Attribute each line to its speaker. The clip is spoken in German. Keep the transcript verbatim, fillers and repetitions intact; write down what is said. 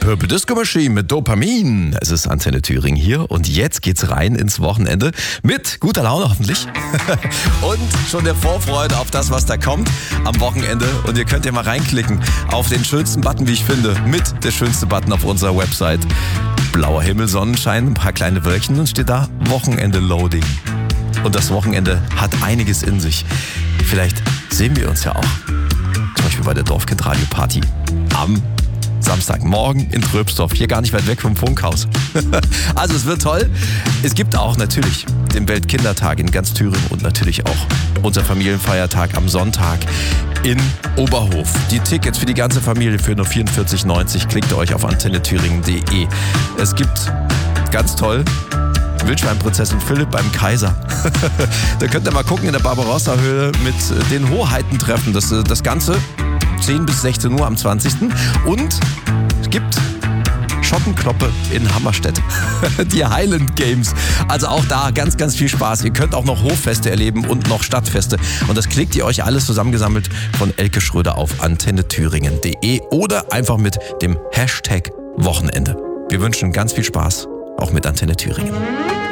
Speaker 1: Purple Disco Machine mit Dopamin. Es ist Antenne Thüringen hier und jetzt geht's rein ins Wochenende mit guter Laune hoffentlich und schon der Vorfreude auf das, was da kommt am Wochenende. Und ihr könnt ja mal reinklicken auf den schönsten Button, wie ich finde, mit der schönste Button auf unserer Website. Blauer Himmel, Sonnenschein, ein paar kleine Wölkchen und steht da Wochenende Loading. Und das Wochenende hat einiges in sich. Vielleicht sehen wir uns ja auch. Zum Beispiel bei der Dorfkind-Radio-Party am Samstagmorgen in Tröbsdorf, hier gar nicht weit weg vom Funkhaus. Also es wird toll. Es gibt auch natürlich den Weltkindertag in ganz Thüringen und natürlich auch unser Familienfeiertag am Sonntag in Oberhof. Die Tickets für die ganze Familie für nur vierundvierzig neunzig. Klickt euch auf antenne thüringen punkt de. Es gibt ganz toll Wildschweinprinzessin Philipp beim Kaiser. Da könnt ihr mal gucken in der Barbarossa-Höhle mit den Hoheiten treffen. Das, das Ganze zehn bis sechzehn Uhr am zwanzigsten Und es gibt Schottenkloppe in Hammerstedt. Die Highland Games. Also auch da ganz, ganz viel Spaß. Ihr könnt auch noch Hoffeste erleben und noch Stadtfeste. Und das klickt ihr euch alles zusammengesammelt von Elke Schröder auf antenne thüringen punkt de oder einfach mit dem Hashtag Wochenende. Wir wünschen ganz viel Spaß, auch mit Antenne Thüringen.